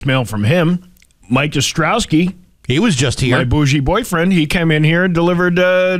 mail from him. Mike Ostrowski, He was just here. my bougie boyfriend, he came in here and delivered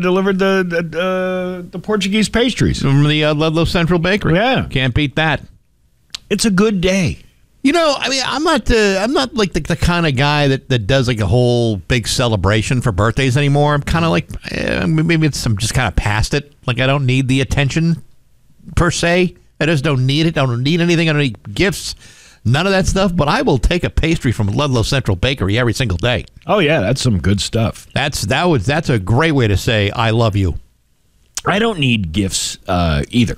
the Portuguese pastries. From the Ludlow Central Bakery. Yeah. Can't beat that. It's a good day. You know, I mean, I'm not like the kind of guy that does like a whole big celebration for birthdays anymore. I'm kind of like, maybe I'm just kind of past it. Like, I don't need the attention per se. I just don't need it. I don't need anything. I don't need gifts. None of that stuff. But I will take a pastry from Ludlow Central Bakery every single day. Oh yeah, that's some good stuff. That's a great way to say I love you. I don't need gifts either.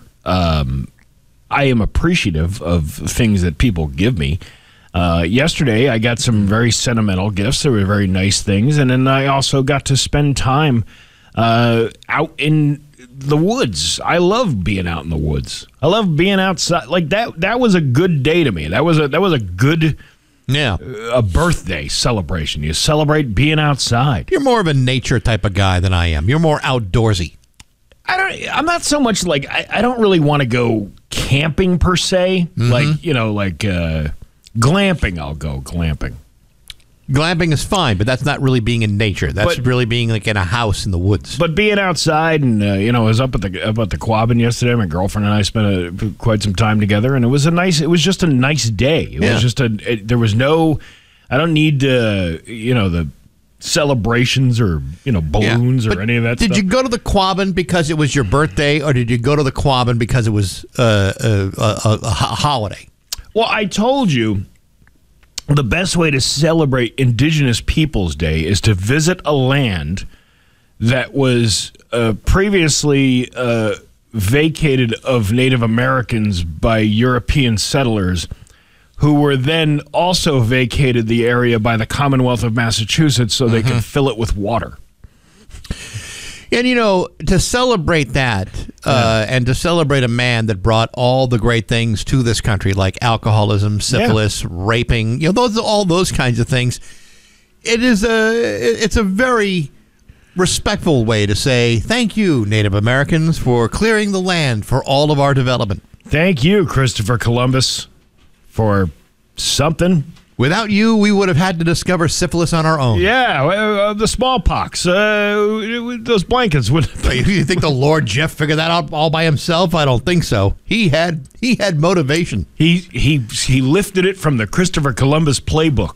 I am appreciative of things that people give me. Yesterday, I got some very sentimental gifts. They were very nice things. And then I also got to spend time out in the woods. I love being out in the woods. I love being outside. Like that was a good day to me. That was a good a birthday celebration. You celebrate being outside. You're more of a nature type of guy than I am. You're more outdoorsy. I'm not so much like I don't really want to go camping per se. Mm-hmm. Glamping. I'll go glamping. Glamping is fine, but that's not really being in nature. That's really being like in a house in the woods. But being outside, and I was up at the Quabbin yesterday. My girlfriend and I spent quite some time together, and it was just a nice day. It was just there was no. I don't need the celebrations or balloons or any of that stuff. Did you go to the Quabbin because it was your birthday, or did you go to the Quabbin because it was a holiday? Well, I told you the best way to celebrate Indigenous Peoples Day is to visit a land that was previously vacated of Native Americans by European settlers, who were then also vacated the area by the Commonwealth of Massachusetts so they could fill it with water. And, to celebrate that and to celebrate a man that brought all the great things to this country, like alcoholism, syphilis, raping, all those kinds of things, it's a very respectful way to say thank you, Native Americans, for clearing the land for all of our development. Thank you, Christopher Columbus, for something. Without you, we would have had to discover syphilis on our own. Yeah, the smallpox. Those blankets would. You think the Lord Jeff figured that out all by himself? I don't think so. He had motivation. He lifted it from the Christopher Columbus playbook.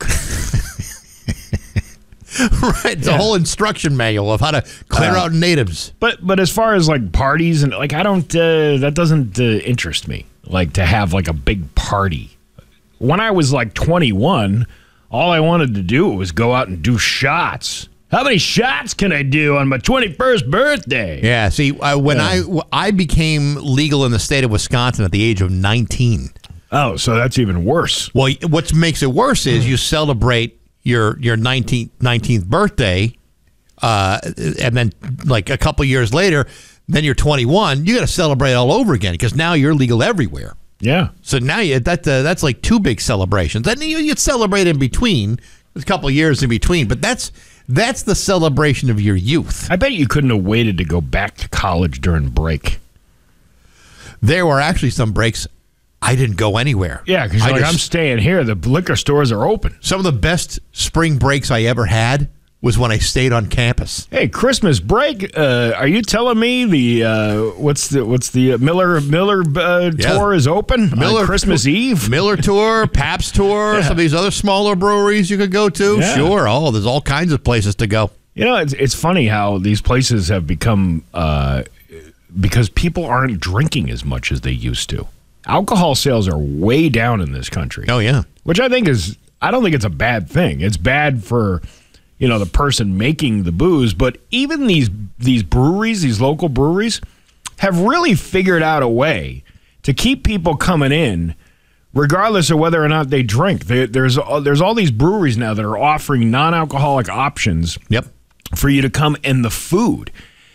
Right, it's a whole instruction manual of how to clear out natives. But as far as like parties and I don't. That doesn't interest me. Like to have like a big party. When I was like 21, all I wanted to do was go out and do shots. How many shots can I do on my 21st birthday? Yeah, see, when I became legal in the state of Wisconsin at the age of 19. Oh, so that's even worse. Well, what makes it worse is you celebrate your 19th birthday, and then like a couple years later, then you're 21. You got to celebrate all over again because now you're legal everywhere. Yeah. So now that's like two big celebrations. Then you celebrate in between. There's a couple of years in between, but that's the celebration of your youth. I bet you couldn't have waited to go back to college during break. There were actually some breaks I didn't go anywhere. Yeah, because I'm staying here. The liquor stores are open. Some of the best spring breaks I ever had was when I stayed on campus. Hey, Christmas break. Are you telling me the what's the Miller tour is open? Miller on Christmas Eve. Miller tour, Pabst tour, some of these other smaller breweries you could go to. Yeah. Sure. Oh, there's all kinds of places to go. It's funny how these places have become because people aren't drinking as much as they used to. Alcohol sales are way down in this country. Oh yeah, which I don't think it's a bad thing. It's bad for the person making the booze, but even these breweries, these local breweries, have really figured out a way to keep people coming in, regardless of whether or not they drink. There's all these breweries now that are offering non-alcoholic options. Yep. For you to come, and the food.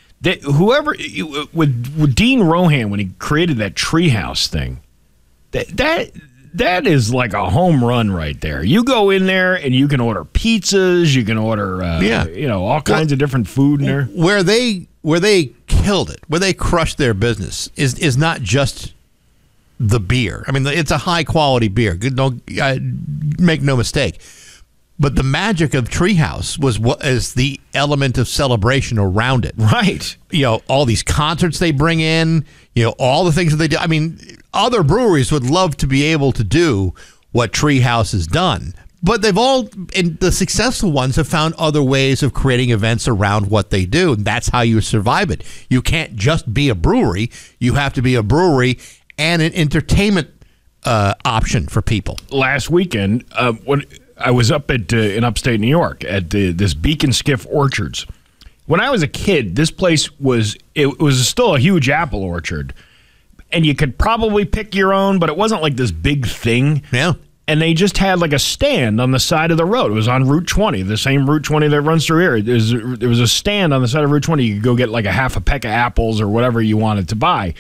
With Dean Rohan, when he created that treehouse thing, that is like a home run right there. You go in there and you can order pizzas, you can order all kinds of different food in there. Where they killed it, where they crushed their business is not just the beer. I mean, it's a high quality beer. Make no mistake. But the magic of Treehouse was what is the element of celebration around it. Right. All these concerts they bring in, all the things that they do. I mean, other breweries would love to be able to do what Treehouse has done. But and the successful ones have found other ways of creating events around what they do. And that's how you survive it. You can't just be a brewery. You have to be a brewery and an entertainment option for people. Last weekend, when I was up in upstate New York at this Beacon Skiff Orchards. When I was a kid, this place was still a huge apple orchard, and you could probably pick your own, but it wasn't like this big thing. Yeah. And they just had like a stand on the side of the road. It was on Route 20, the same Route 20 that runs through here. There was a stand on the side of Route 20. You could go get like a half a peck of apples or whatever you wanted to buy.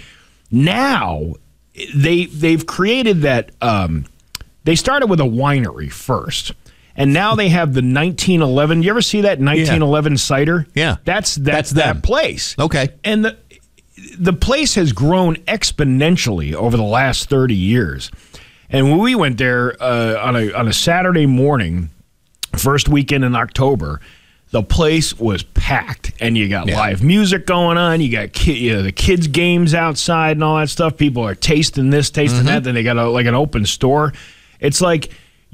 Now they've created that. They started with a winery first, and now they have the 1911. You ever see that 1911 cider? Yeah, that's that place. Okay, and the place has grown exponentially over the last 30 years. And when we went there on a Saturday morning, first weekend in October, the place was packed, and you got live music going on. You got the kids' games outside and all that stuff. People are tasting this, tasting that. Then they got an open store. It's like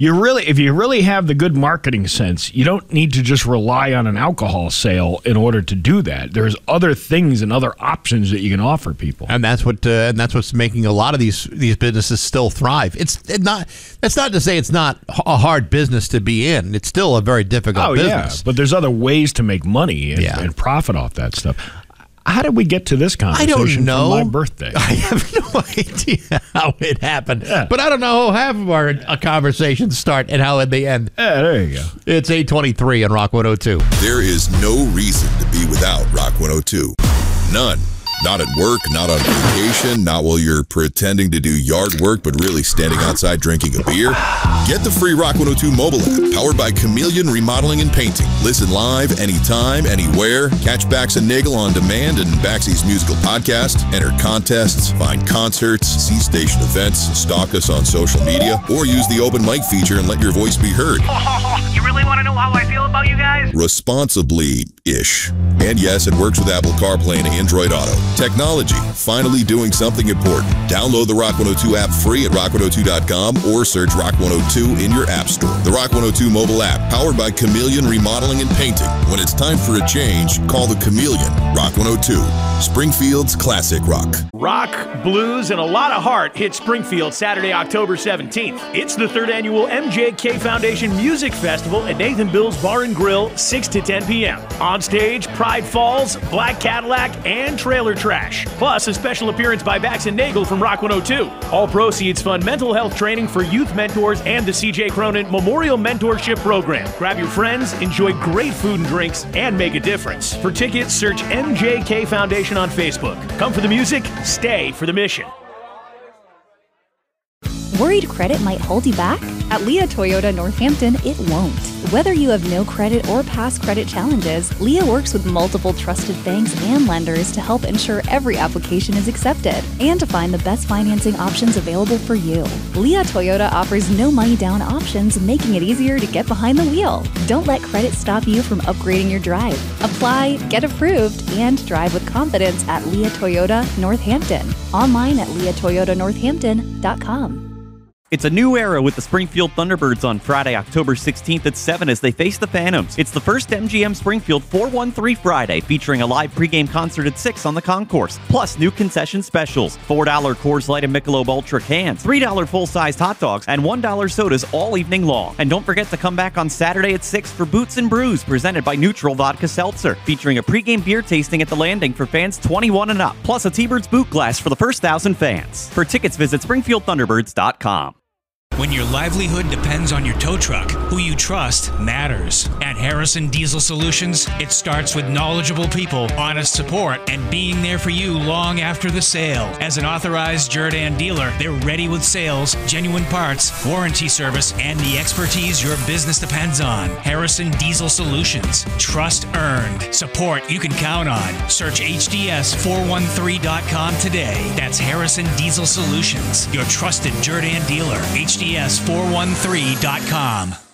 if you really have the good marketing sense, you don't need to just rely on an alcohol sale in order to do that. There's other things and other options that you can offer people, and that's what's making a lot of these businesses still thrive. That's not to say it's not a hard business to be in. It's still a very difficult business. Yeah, but there's other ways to make money and profit off that stuff. How did we get to this conversation? I don't know. For my birthday? I have no idea how it happened. Yeah. But I don't know how half of our conversations start and how they end. Yeah, there you go. It's 8:23 on Rock 102. There is no reason to be without Rock 102. None. Not at work, not on vacation, not while you're pretending to do yard work but really standing outside drinking a beer. Get the free Rock 102 mobile app powered by Chameleon Remodeling and Painting. Listen live anytime, anywhere. Catch Bax and Nagel on demand and Baxy's musical podcast. Enter contests, find concerts, see station events, stalk us on social media, or use the open mic feature and let your voice be heard. Oh, you really want to know how I feel about you guys? Responsibly-ish. And yes, it works with Apple CarPlay and Android Auto. Technology, finally doing something important. Download the Rock 102 app free at rock102.com or search Rock 102 in your app store. The Rock 102 mobile app, powered by Chameleon Remodeling and Painting. When it's time for a change, call the Chameleon. Rock 102, Springfield's classic rock. Rock, blues, and a lot of heart hit Springfield Saturday, October 17th. It's the 3rd annual MJK Foundation Music Festival at Nathan Bill's Bar and Grill, 6 to 10 p.m. On stage, Pride Falls, Black Cadillac, and Trailer Trash. Plus, a special appearance by Bax and Nagel from Rock 102. All proceeds fund mental health training for youth mentors and the C.J. Cronin Memorial Mentorship Program. Grab your friends, enjoy great food and drinks, and make a difference. For tickets, search MJK Foundation on Facebook. Come for the music, stay for the mission. Worried credit might hold you back? At Leah Toyota Northampton, it won't. Whether you have no credit or past credit challenges, Leah works with multiple trusted banks and lenders to help ensure every application is accepted and to find the best financing options available for you. Leah Toyota offers no money down options, making it easier to get behind the wheel. Don't let credit stop you from upgrading your drive. Apply, get approved, and drive with confidence at Leah Toyota Northampton. Online at leahtoyotanorthampton.com. It's a new era with the Springfield Thunderbirds on Friday, October 16th at 7 as they face the Phantoms. It's the first MGM Springfield 413 Friday, featuring a live pregame concert at 6 on the concourse. Plus, new concession specials, $4 Coors Light and Michelob Ultra cans, $3 full-sized hot dogs, and $1 sodas all evening long. And don't forget to come back on Saturday at 6 for Boots and Brews, presented by Neutral Vodka Seltzer, featuring a pregame beer tasting at the Landing for fans 21 and up, plus a T-Birds boot glass for the first 1,000 fans. For tickets, visit SpringfieldThunderbirds.com. When your livelihood depends on your tow truck, who you trust matters. At Harrison Diesel Solutions, it starts with knowledgeable people, honest support, and being there for you long after the sale. As an authorized Jerdan dealer, they're ready with sales, genuine parts, warranty service, and the expertise your business depends on. Harrison Diesel Solutions. Trust earned. Support you can count on. Search HDS413.com today. That's Harrison Diesel Solutions, your trusted Jerdan dealer. HDS413.com.